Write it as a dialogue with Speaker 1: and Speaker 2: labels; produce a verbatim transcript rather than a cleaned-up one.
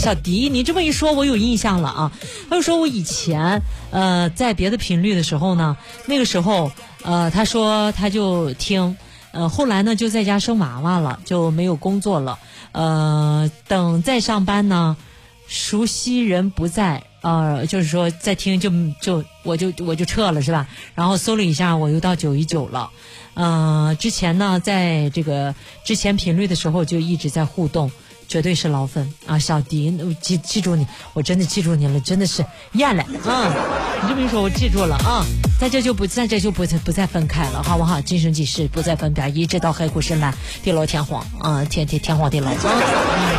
Speaker 1: 小迪，你这么一说，我有印象了啊。他就说我以前呃在别的频率的时候呢，那个时候呃他说他就听，呃后来呢就在家生娃娃了，就没有工作了。呃等再上班呢，熟悉人不在。呃，就是说再听就就我就我就撤了是吧？然后搜了一下，我又到九一九了。呃，之前呢，在这个之前频率的时候就一直在互动，绝对是老粉啊！小迪，我记记住你，我真的记住你了，真的是厌了啊！你这么一说，我记住了啊！在这就不在这就不不再分开了，好不好？今生今世不再分开，一直到黑虎深蓝，地老天荒啊，天天天荒地老啊！